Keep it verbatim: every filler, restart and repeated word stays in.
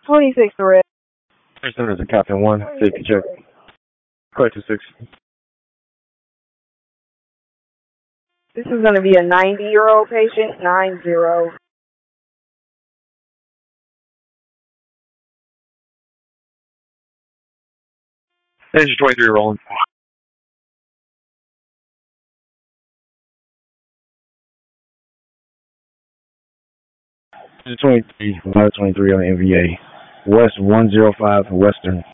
twenty-six red. Center to Captain one, safety check. Correct to six. This is going to be a ninety-year-old patient, nine zero. Engine twenty-three rolling. Engine twenty-three, twenty-three on the N V A. West one zero five Western.